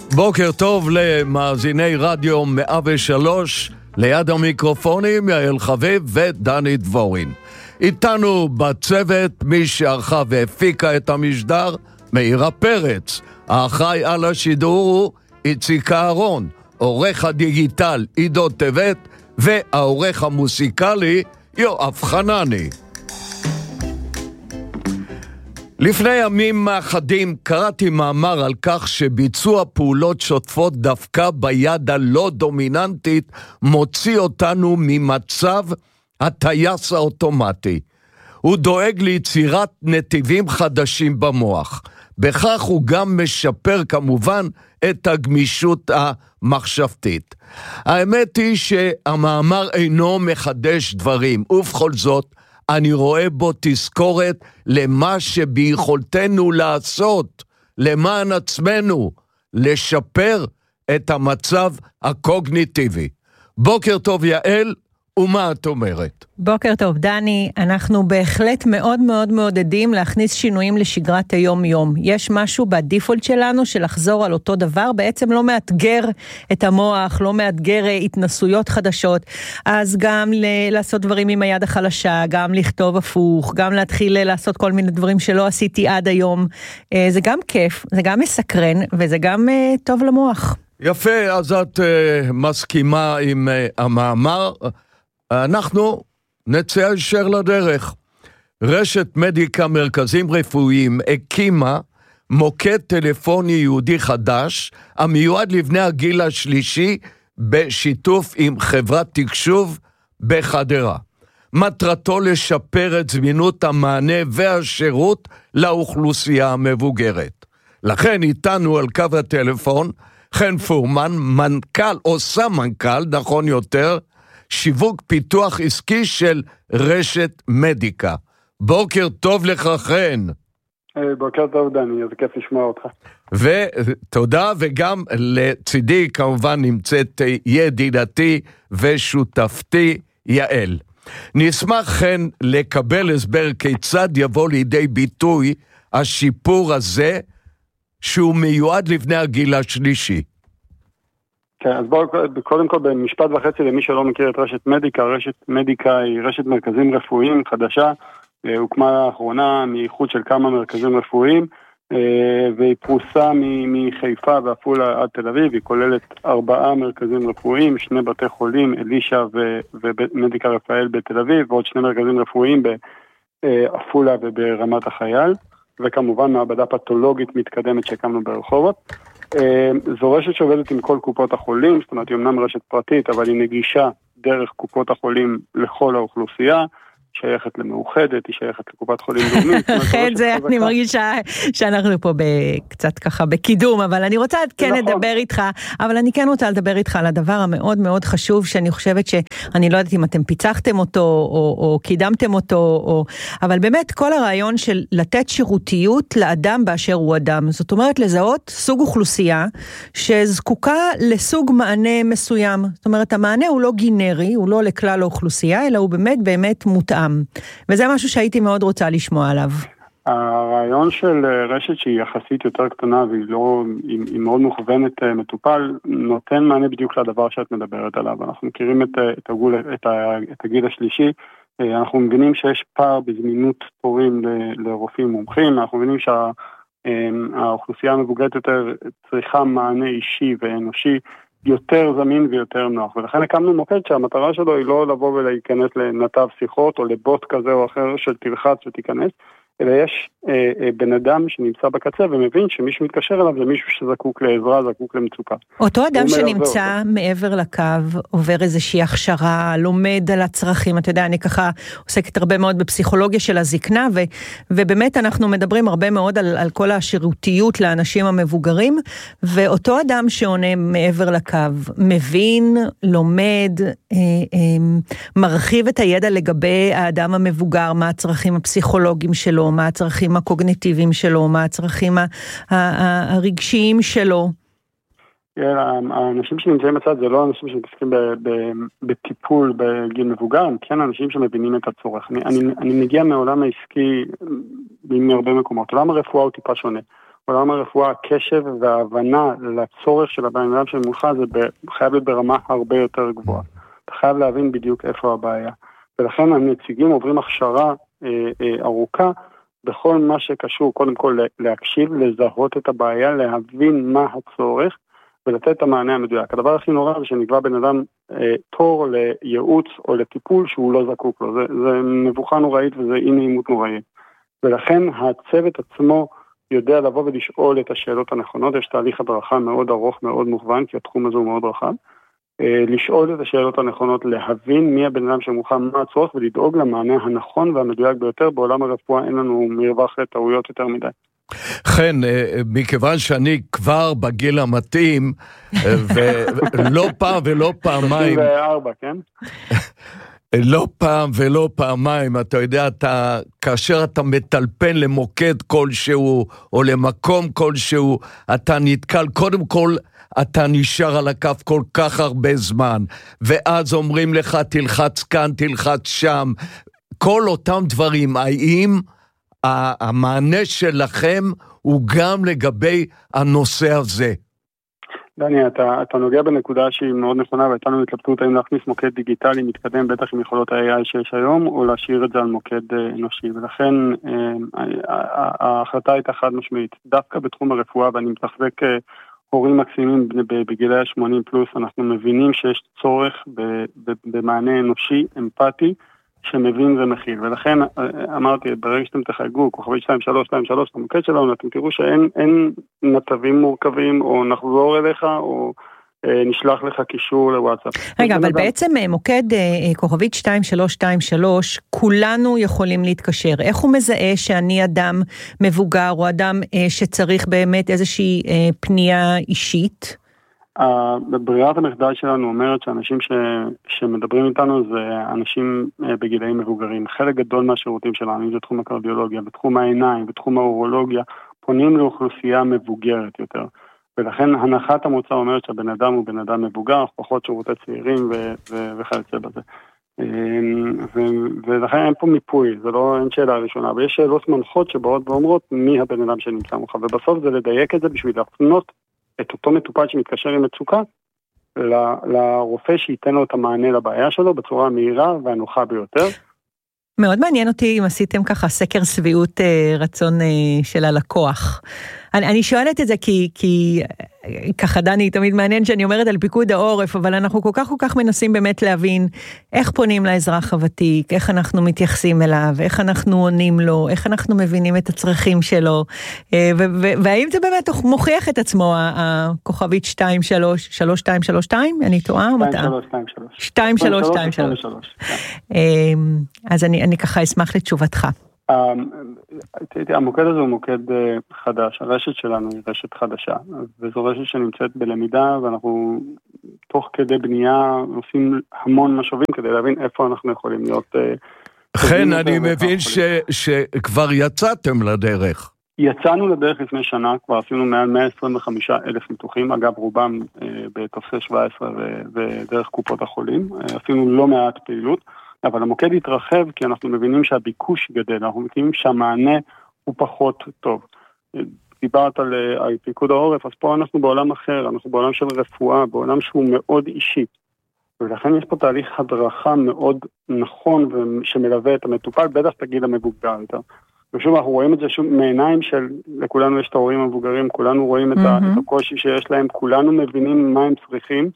בוקר טוב למאזיני רדיו 103, ליד המיקרופונים יעל חביב ודני דבורין. איתנו בצוות מי שערכה והפיקה את המשדר, מאירה פרץ. האחראי על השידור הוא איציק אהרון, עורך הדיגיטל עידו טבת, והעורך המוסיקלי יואב חנני. לפני ימים אחדים קראתי מאמר על כך שביצוע פעולות שוטפות דווקא ביד הלא דומיננטית מוציא אותנו ממצב הטייס האוטומטי. הוא דואג ליצירת נתיבים חדשים במוח. בכך הוא גם משפר כמובן את הגמישות המחשבתית. האמת היא שהמאמר אינו מחדש דברים, ובכל זאת אני רואה בו תזכורת למה שביכולתנו לעשות, למען עצמנו, לשפר את המצב הקוגניטיבי. בוקר טוב יעל, ומה את אומרת? בוקר טוב דני, אנחנו בהחלט מאוד מאוד מעודדים להכניס שינויים לשגרת היום-יום. יש משהו בדיפולט שלנו של לחזור על אותו דבר, בעצם לא מאתגר את המוח, לא מאתגר התנסויות חדשות, אז גם לעשות דברים עם היד החלשה, גם לכתוב הפוך, גם להתחיל לעשות כל מיני דברים שלא עשיתי עד היום. זה גם כיף, זה גם מסקרן, וזה גם טוב למוח. יפה, אז את מסכימה עם המאמר. אנחנו נצא ישר לדרך. רשת מדיקה מרכזים רפואיים הקימה מוקד טלפוני יהודי חדש, המיועד לבני הגיל השלישי בשיתוף עם חברת תקשוב בחדרה. מטרתו לשפר את זמינות המענה והשירות לאוכלוסייה המבוגרת. לכן איתנו על קו הטלפון חן פורמן, מנכ"ל או סמנכ"ל, נכון יותר, שיווק פיתוח עסקי של רשת מדיקה. בוקר טוב לך חן. בוקר טוב דני, זה כיף לשמוע אותך. ותודה, וגם לצידי כמובן נמצאת ידידתי ושותפתי יעל. נשמח חן לקבל הסבר כיצד יבוא לידי ביטוי השיפור הזה שהוא מיועד לבני הגיל השלישי. כן, אז בואו קודם כל במשפט וחצי למי שלא מכיר את רשת מדיקה. רשת מדיקה היא רשת מרכזים רפואיים חדשה, הוקמה לאחרונה מאיחוד של כמה מרכזים רפואיים, והיא פרוסה מחיפה ועפולה עד תל אביב. היא כוללת 4 מרכזים רפואיים, 2 בתי חולים, אלישע ומדיקה רפאל בתל אביב, ועוד 2 מרכזים רפואיים בעפולה וברמת החייל, וכמובן מעבדה פתולוגית מתקדמת שהקמנו ברחובות. זו רשת שעובדת עם כל קופות החולים, זאת אומרת היא אמנם רשת פרטית, אבל היא נגישה דרך קופות החולים לכל האוכלוסייה, שייכת למאוחדת, היא שייכת לקופת חולים לאומית. אחרי זה אני מרגישה שאנחנו פה קצת ככה בקידום, אבל אני רוצה כן לדבר איתך, אבל אני כן רוצה לדבר איתך על הדבר המאוד מאוד חשוב, שאני חושבת שאני לא יודעת אם אתם פיצחתם אותו, או קידמתם אותו, אבל באמת כל הרעיון של לתת שירותיות לאדם באשר הוא אדם, זאת אומרת לזהות סוג אוכלוסייה, שזקוקה לסוג מענה מסוים, זאת אומרת המענה הוא לא גינרי, הוא לא לכלל האוכלוסייה, אלא הוא באמת מותאם. וזה משהו שהייתי מאוד רוצה לשמוע עליו. הרעיון של רשת שהיא יחסית יותר קטנה והיא מאוד מוכוונת מטופל, נותן מענה בדיוק לדבר שאת מדברת עליו. אנחנו מכירים את הגיל השלישי, אנחנו מבינים שיש פער בזמינות תורים לרופאים מומחים, אנחנו מבינים שהאוכלוסייה המבוגרת יותר צריכה מענה אישי ואנושי, יותר זמין ויותר נוח, ולכן הקמנו מוקד שהמטרה שלו היא לא לבוא ולהיכנס לנתב שיחות או לבוט כזה או אחר של תלחץ ותיכנס, אלא יש בן אדם שנמצא בקצה ומבין שמישהו מתקשר אליו זה מישהו שזקוק לעזרה, זקוק למצוקה. אותו אדם שנמצא מעבר לקו, עובר איזושהי הכשרה, לומד על הצרכים, אתה יודע, אני ככה עוסקת הרבה מאוד בפסיכולוגיה של הזקנה, ובאמת אנחנו מדברים הרבה מאוד על כל השירותיות לאנשים המבוגרים, ואותו אדם שעונה מעבר לקו, מבין, לומד, מרחיב את הידע לגבי האדם המבוגר, מה הצרכים הפסיכולוגיים שלו, מה הצרכים הקוגניטיביים שלו, מה הצרכים הרגשיים שלו. האנשים שנמצאים בצד זה לא אנשים שמתעסקים בטיפול בגיל מבוגר, הם כן אנשים שמבינים את הצורך. אני מגיע מעולם העסקי מהרבה מקומות. עולם הרפואה הוא טיפה שונה. בעולם הרפואה, הקשב וההבנה לצורך של הבן אדם שמולך, זה חייב להיות ברמה הרבה יותר גבוהה. אתה חייב להבין בדיוק איפה הבעיה. ולכן הנציגים עוברים הכשרה ארוכה, בכל מה שקשור, קודם כל להקשיב, לזהות את הבעיה, להבין מה הצורך, ולתת את המענה המדויק. הדבר הכי נורא זה שנקבע בן אדם תור לייעוץ או לטיפול שהוא לא זקוק לו. זה מבוכה נוראית וזה אי נעימות נוראית. ולכן הצוות עצמו יודע לבוא ולשאול את השאלות הנכונות. יש תהליך הדרכה מאוד ארוך, מאוד מוכוון, כי התחום הזה הוא מאוד רחב. לשאול את השאלות הנכונות, להבין מי הבן אדם שמוכן מה הצורך, ולדאוג למענה הנכון והמדויק ביותר. בעולם הרפואה אין לנו מרווח לטעויות יותר מדי. כן, מכיוון שאני כבר בגיל המתאים, ולא פעם ולא פעמיים... 24, כן? לא פעם ולא פעמיים, אתה יודע, כאשר אתה מטלפן למוקד כלשהו, או למקום כלשהו, אתה נתקל, קודם כל, אתה נשאר על הקו כל כך הרבה זמן, ואז אומרים לך, תלחץ כאן, תלחץ שם, כל אותם דברים, האם המענה שלכם הוא גם לגבי הנושא הזה? דני, אתה נוגע בנקודה שהיא מאוד נכונה, והייתה לנו התלבטות האם להכניס מוקד דיגיטלי מתקדם בטח עם יכולות ה-AI שיש היום, או להשאיר את זה על מוקד אנושי. ולכן ההחלטה הייתה חד משמעית. דווקא בתחום הרפואה, ואני מתחזק הורים מקסימים בגילי ה-80 פלוס, אנחנו מבינים שיש צורך במענה אנושי, אמפתי, שמבין ומכיל. ולכן אמרתי, ברגע שאתם תחייגו, כוכבי 2323, המוקד שלנו, אתם תראו שאין נתבים מורכבים, או נחזור אליך, או נשלח לך קישור לוואטסאפ. רגע, אבל בעצם מוקד כוכבית 2323, כולנו יכולים להתקשר. איך הוא מזהה שאני אדם מבוגר, או אדם שצריך באמת איזושהי פנייה אישית? ברירת המחדל שלנו אומרת שאנשים שמדברים איתנו זה אנשים בגילאים מבוגרים. חלק גדול מהשירותים שלנו, זה תחום הקרדיולוגיה, בתחום העיניים, בתחום האורולוגיה, פונים לאוכלוסייה מבוגרת יותר. ולכן הנחת המוצא אומרת שהבן אדם הוא בן אדם מבוגר, פחות שירותי צעירים וכיוצא בזה. ולכן אין פה מיפוי, זה לא אין שאלה ראשונה, אבל יש שאלות מנחות שבאות ואומרות מי הבן אדם שנמצא מולך, ובסוף זה לדייק את זה בשביל להפנות את אותו מטופל שמתקשר עם מצוקה, לרופא שייתן לו את המענה לבעיה שלו בצורה המהירה והנוחה ביותר. מאוד מעניין אותי אם עשיתם ככה סקר סביעות רצון של הלקוח. אני שואלת את זה כי ככה דני, תמיד מעניין שאני אומרת על פיקוד העורף, אבל אנחנו כל כך מנסים באמת להבין איך פונים לאזרח הוותיק, איך אנחנו מתייחסים אליו, איך אנחנו עונים לו, איך אנחנו מבינים את הצרכים שלו, והאם זה באמת מוכיח את עצמו, הכוכבית 2332, אני טועה או מטעה? 2323. אז אני ככה אשמח לתשובתך. המוקד הזה הוא מוקד חדש, הרשת שלנו היא רשת חדשה, וזו רשת שנמצאת בלמידה, ואנחנו תוך כדי בנייה עושים המון משאבים כדי להבין איפה אנחנו יכולים להיות. כן, אני מבין שכבר יצאתם לדרך. יצאנו לדרך לפני שנה, כבר עשינו מעל 125,000 ניתוחים, אגב רובם בטופסי 17 ודרך קופות החולים, עשינו לא מעט פעילות, אבל המוקד התרחב כי אנחנו מבינים שהביקוש גדל, אנחנו מבינים שהמענה הוא פחות טוב. דיברת על פיקוד העורף, אז פה אנחנו בעולם אחר, אנחנו בעולם של רפואה, בעולם שהוא מאוד אישי. ולכן יש פה תהליך הדרכה מאוד נכון שמלווה את המטופל, בטח תגיד המבוגר יותר. ושוב, אנחנו רואים את זה שוב מעיניים של, לכולנו יש את ההורים המבוגרים, כולנו רואים את הקושי שיש להם, כולנו מבינים מה הם צריכים,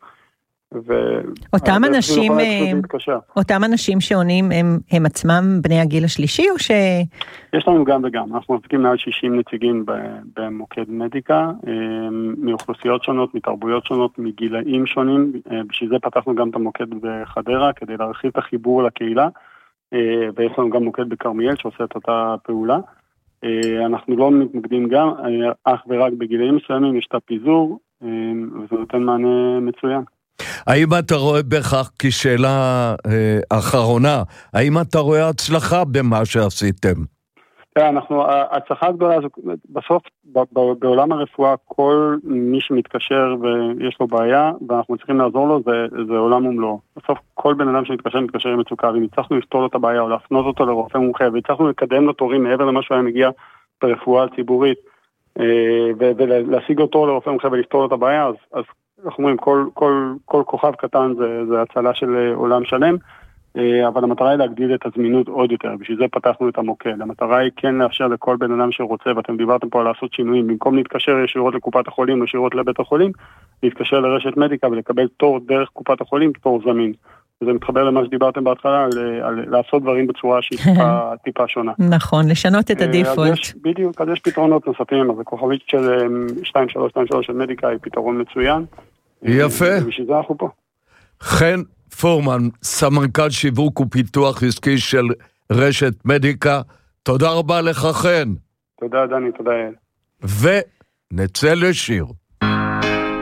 אותם אנשים שעונים הם עצמם בני הגיל השלישי או ש... יש לנו גם וגם, אנחנו מפקים מעל 60 נציגים במוקד מדיקה, מאוכלוסיות שונות, מתרבויות שונות, מגילאים שונים, בשביל זה פתחנו גם את המוקד בחדרה כדי להרחיב את החיבור לקהילה, ויש לנו גם מוקד בכרמיאל שעושה את אותה פעולה. אנחנו לא מתמקדים גם, אך ורק בגילאים מסוימים יש את הפיזור, וזה נותן מענה מצוין. האם אתה רואה בכך כשאלה אחרונה, האם אתה רואה הצלחה במה שעשיתם? הצלחה גדולה, בסוף בעולם הרפואה כל מי שמתקשר ויש לו בעיה ואנחנו צריכים לעזור לו זה עולם ומלואו. בסוף כל בן אדם מתקשר עם מצוקה ואם הצלחנו לפתור לו את הבעיה או להפנות אותו לרופא מומחה והצלחנו לקדם לו תורים מעבר למה שהוא היה מגיע ברפואה הציבורית, ולהשיג אותו לרופא מומחה ולפתור לו את הבעיה, אז אנחנו אומרים, כל כוכב קטן זה הצלה של עולם שלם, אבל המטרה היא להגדיל את הזמינות עוד יותר, בשביל זה פתחנו את המוקד. המטרה היא כן לאפשר לכל בן אדם שרוצה, ואתם דיברתם פה על לעשות שינויים, במקום להתקשר ישירות לקופת החולים או ישירות לבית החולים, להתקשר לרשת מדיקה ולקבל תור דרך קופת החולים, תור זמין. וזה מתחבר למה שדיברתם בהתחלה, על לעשות דברים בצורה שהיא טיפה שונה. נכון, לשנות את הדיפולט. בדיוק, אז יש פתרונות נוספים, אז הכוכבית של 2323 של מדיקה היא פתרון מצוין. יפה. ובשביל זה אנחנו פה. חן פורמן, סמנכ"ל שיווק ופיתוח עסקי של רשת מדיקה, תודה רבה לך חן. תודה דני, תודה יעל. ונצא לשיר.